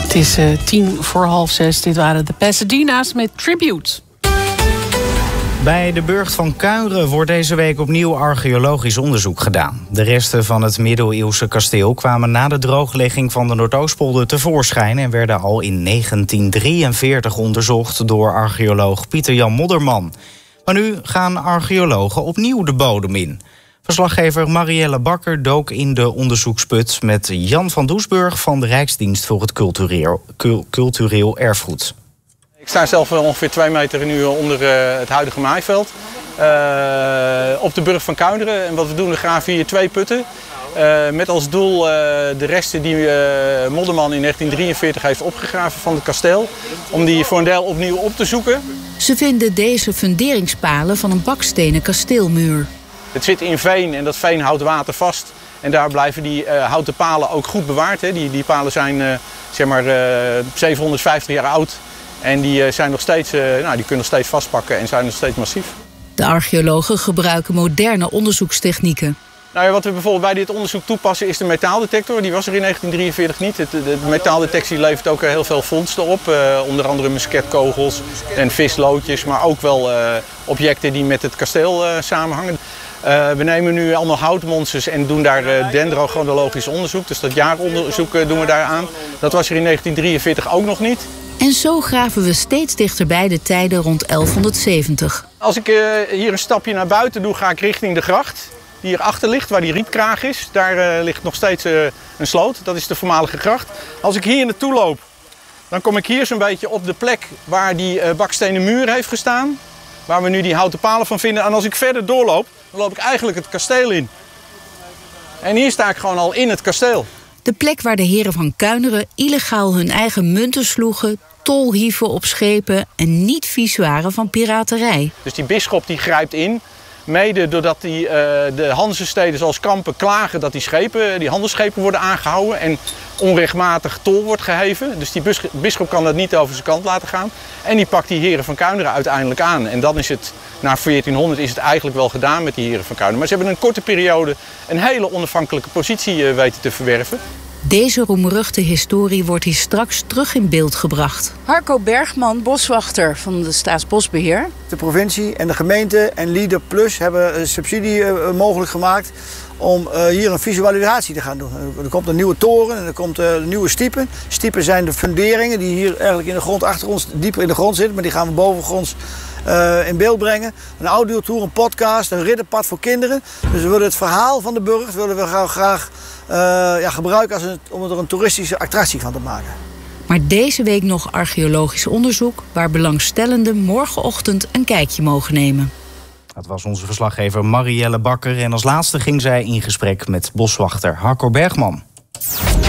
Het is 5:10. Dit waren de Pasadena's met Tribute. Bij de burcht van Kuinre wordt deze week opnieuw archeologisch onderzoek gedaan. De resten van het middeleeuwse kasteel kwamen na de drooglegging van de Noordoostpolder tevoorschijn en werden al in 1943 onderzocht door archeoloog Pieter-Jan Modderman. Maar nu gaan archeologen opnieuw de bodem in. Verslaggever Marielle Bakker dook in de onderzoeksput met Jan van Doesburg van de Rijksdienst voor het Cultureel Erfgoed. Ik sta zelf ongeveer 2 meter nu onder het huidige maaiveld op de burcht van Kuinre. En wat we doen, we graven hier 2 putten. Met als doel de resten die Modderman in 1943 heeft opgegraven van het kasteel. Om die voor een deel opnieuw op te zoeken. Ze vinden deze funderingspalen van een bakstenen kasteelmuur. Het zit in veen en dat veen houdt water vast. En daar blijven die houten palen ook goed bewaard. Hè. Die palen zijn 750 jaar oud. En die zijn nog steeds, die kunnen nog steeds vastpakken en zijn nog steeds massief. De archeologen gebruiken moderne onderzoekstechnieken. Nou ja, wat we bijvoorbeeld bij dit onderzoek toepassen is de metaaldetector. Die was er in 1943 niet. De metaaldetectie levert ook heel veel vondsten op. Onder andere musketkogels en visloodjes, maar ook wel objecten die met het kasteel samenhangen. We nemen nu allemaal houtmonsters en doen daar dendrochronologisch onderzoek. Dus dat jaaronderzoek doen we daar aan. Dat was er in 1943 ook nog niet. En zo graven we steeds dichterbij de tijden rond 1170. Als ik hier een stapje naar buiten doe, ga ik richting de gracht. Die hierachter ligt, waar die rietkraag is. Daar ligt nog steeds een sloot. Dat is de voormalige gracht. Als ik hier naartoe loop, dan kom ik hier zo'n beetje op de plek waar die bakstenen muur heeft gestaan. Waar we nu die houten palen van vinden. En als ik verder doorloop, dan loop ik eigenlijk het kasteel in. En hier sta ik gewoon al in het kasteel. De plek waar de heren van Kuinre illegaal hun eigen munten sloegen, tol hieven op schepen en niet vies waren van piraterij. Dus die bisschop die grijpt in, mede doordat de Hanzesteden zoals Kampen klagen dat die handelsschepen worden aangehouden en onrechtmatig tol wordt geheven. Dus die bisschop kan dat niet over zijn kant laten gaan. En die pakt die heren van Kuinre uiteindelijk aan. En dan is het, na 1400 is het eigenlijk wel gedaan met die heren van Kuinre. Maar ze hebben in een korte periode een hele onafhankelijke positie weten te verwerven. Deze roemruchte historie wordt hier straks terug in beeld gebracht. Harco Bergman, boswachter van de Staatsbosbeheer. De provincie en de gemeente en Leader Plus hebben een subsidie mogelijk gemaakt om hier een visualisatie te gaan doen. Er komt een nieuwe toren en er komt nieuwe stiepen. Stiepen zijn de funderingen die hier eigenlijk in de grond achter ons dieper in de grond zitten, maar die gaan we bovengronds in beeld brengen. Een audiotour, een podcast, een ridderpad voor kinderen. Dus we willen het verhaal van de burcht graag gebruiken om er een toeristische attractie van te maken. Maar deze week nog archeologisch onderzoek waar belangstellenden morgenochtend een kijkje mogen nemen. Dat was onze verslaggever Marielle Bakker en als laatste ging zij in gesprek met boswachter Harco Bergman.